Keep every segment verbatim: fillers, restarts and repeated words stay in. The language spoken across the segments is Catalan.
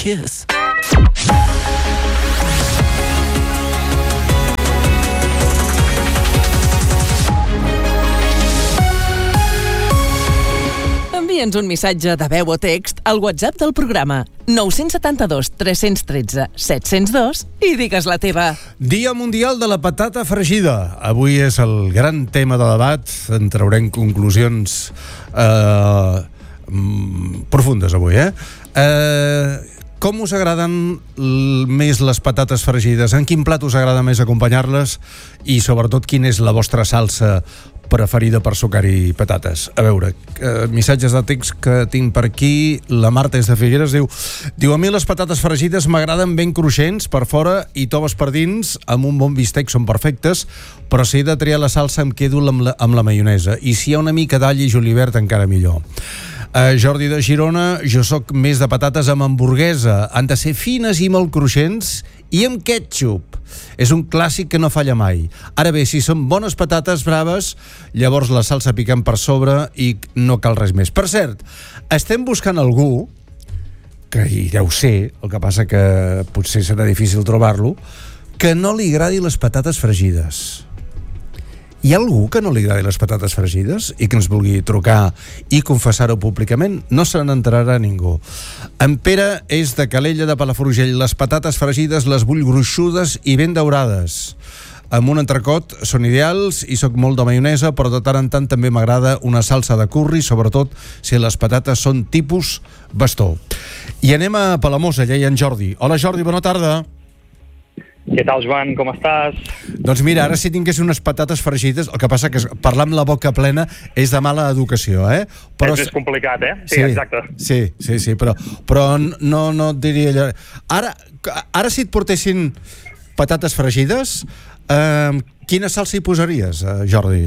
kiss. Envia'ns un missatge de veu o text al WhatsApp del programa nou set dos tres un tres set zero dos i digues la teva. Dia Mundial de la Patata Fregida. Avui és el gran tema de debat. En traurem conclusions eh, profundes avui, eh? eh Com us agraden més les patates fregides? En quin plat us agrada més acompanyar-les? I sobretot, quina és la vostra salsa preferida per sucar-hi patates? A veure, eh, missatges de text que tinc per aquí. La Marta és de Figueres, diu diu, a mi les patates fregides m'agraden ben cruixents per fora i toves per dins, amb un bon bistec són perfectes, però si he de triar la salsa em quedo amb la, amb la maionesa, i si hi ha una mica d'all i julivert encara millor. Uh, Jordi de Girona, jo sóc més de patates amb hamburguesa, han de ser fines i molt cruixents i amb ketchup. És un clàssic que no falla mai. Ara bé, si són bones patates braves, llavors la salsa picant per sobre i no cal res més. Per cert, estem buscant algú, que hi deu ser, el que passa que potser serà difícil trobar-lo, que no li agradi les patates fregides. Hi ha algú que no li agradi les patates fregides i que ens vulgui trucar i confessar-ho públicament? No se n'enterarà ningú. En Pere és de Calella de Palafrugell. Les patates fregides les vull gruixudes i ben daurades. Amb un entrecot són ideals i sóc molt de maionesa, però de tant en tant també m'agrada una salsa de curri, sobretot si les patates són tipus bastó. I anem a Palamós, allà hi ha en Jordi. Hola Jordi, bona tarda. Què tal, Joan? Com estàs? Doncs mira, ara si tingués unes patates fregides, el que passa que parlar amb la boca plena és de mala educació, eh? Però és més complicat, eh? Sí, sí, exacte. Sí, sí, sí, però, però no, no et diria allò. Ara, ara si et portessin patates fregides, eh, quina salsa hi posaries, eh, Jordi?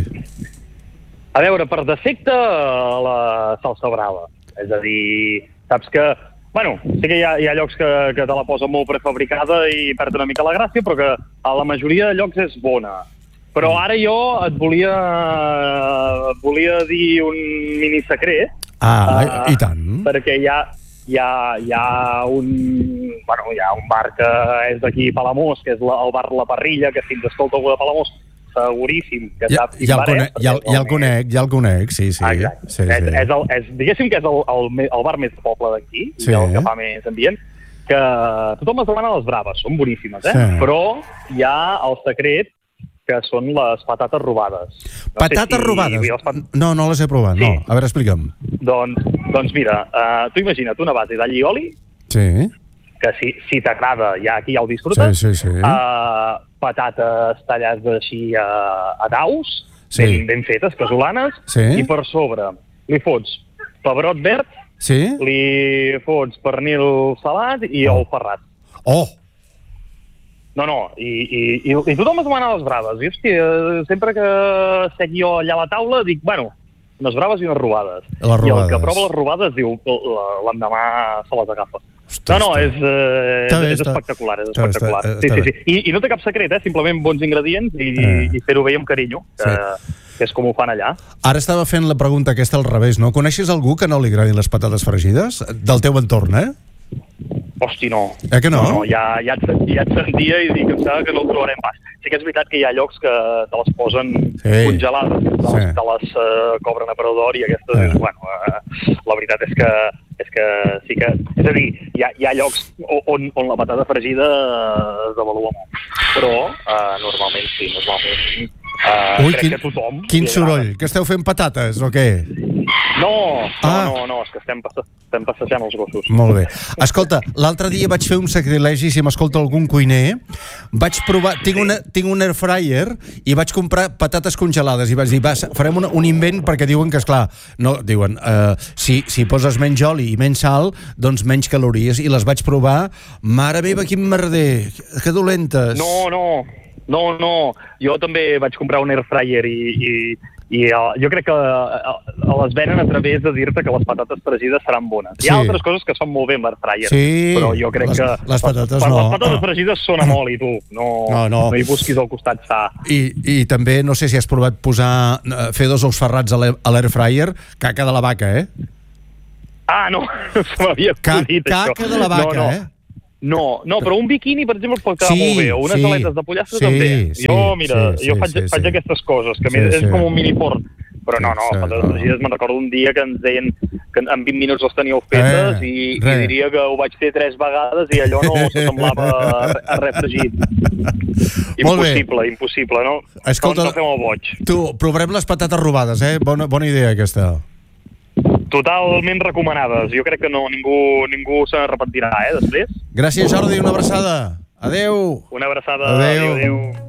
A veure, per defecte, la salsa brava. És a dir, saps que... Bueno, sí que hi ha, hi ha llocs que, que te la posen molt prefabricada i perd una mica la gràcia, però que a la majoria de llocs és bona. Però ara jo et volia, et volia dir un mini secret. Ah, uh, i tant. Perquè hi ha, hi ha, hi ha, un, bueno, hi ha un bar que és d'aquí a Palamós, que és la, el bar La Parrilla, que si ens escolta algú de Palamós, seguríssim que ja, sap ja, el conec, ja, ja el conec, ja el conec, sí, sí. Exacte. sí, és, sí. És el, és, diguéssim que és el, el, el bar més de poble d'aquí, sí. I el que fa més ambient, que tothom es demana les braves, són boníssimes, eh? Sí. Però hi ha el secret, que són les patates robades. No patates sé si robades? Pat... No, no les he provat, sí. No. A veure, explica'm. Doncs, doncs mira, uh, tu imagina't una base d'all i oli, sí. que si, si t'agrada, ja aquí ja ho disfrutes, sí, sí, sí. Uh, patates tallades així a, a daus, sí. ben, ben fetes, casolanes, sí. I per sobre li fots pebrot verd, sí. Li fots pernil salat i oh. ou ferrat. Oh! No, no, i, i, i, i tothom es demana les braves. I, hòstia, sempre que sec jo allà a la taula, dic, bueno, unes braves i unes robades. Les robades. I el que prova les robades diu, l'endemà se les agafa. No, no, és, eh, és, és espectacular, és espectacular. Està, està, sí, sí, sí. I, I no té cap secret, eh? Simplement bons ingredients i, eh. i fer-ho bé amb carinyo, que, sí. que és com ho fan allà. Ara estava fent la pregunta aquesta al revés, no? Coneixes algú que no li agradin les patates fregides? Del teu entorn, eh? Hosti, no. Eh que no? No, no ja, ja, et, ja et sentia i dic em sembla que no el trobarem pas. Sí que és veritat que hi ha llocs que te les posen sí. congelades, te les, sí. te les uh, cobren a preu d'or i aquestes, sí. bueno, uh, la veritat és que és que sí que... És a dir, hi ha, hi ha llocs on, on la patata fregida es devalua molt. Però, uh, normalment sí, normalment... Uh, Ui, crec quin, que tothom... Quin soroll, que esteu fent patates o què? No, no, ah. no, no, és que estem, passe estem passejant els gossos. Molt bé. Escolta, l'altre dia vaig fer un sacrilegi, si m'escolta algun cuiner, vaig provar, tinc, una, tinc un air fryer i vaig comprar patates congelades i vaig dir, va, farem un, un invent perquè diuen que, esclar, no, diuen, uh, si, si poses menys oli i menys sal, doncs menys calories, i les vaig provar, mare meva, quin merder, que dolentes. No, no, no, no, jo també vaig comprar un air fryer i... i... I uh, jo crec que uh, les venen a través de dir-te que les patates fregides seran bones. Sí. Hi ha altres coses que són molt bé amb air fryer, sí, però jo crec les, que les patates les, no. les patates fregides són amb oli, tu. No, no, no. no hi busquis al costat sa. I, I també no sé si has provat posar, fer dos ous ferrats a l'air fryer, caca de la vaca, eh? Ah, no, no se m'havia acudit, Ca això. Caca de la vaca, no, no. eh? No, no, però un biquini, per exemple, pot quedar Sí, molt bé, o unes sí, aletes de pollastre sí, també. sí, Jo, mira, sí, jo sí, faig, sí, faig sí. aquestes coses, que Sí, sí, és sí. com un miniforn. Però no, no, Sí, patates no. fregides, me'n recordo un dia que ens deien que en vint minuts les teníeu fetes Eh, i, i res. diria que ho vaig fer tres vegades i allò no s'assemblava a, a res fregit. Molt bé. Impossible, impossible, no? Escolta, no, no fem el boig. Tu, provarem les patates robades, eh? Bona, bona idea, aquesta. Totalment recomanades. Jo crec que no, ningú, ningú se n'arrepentirà, eh, després. Gràcies, Jordi, una abraçada. Adeu. Una abraçada. Adeu. Adéu, adéu.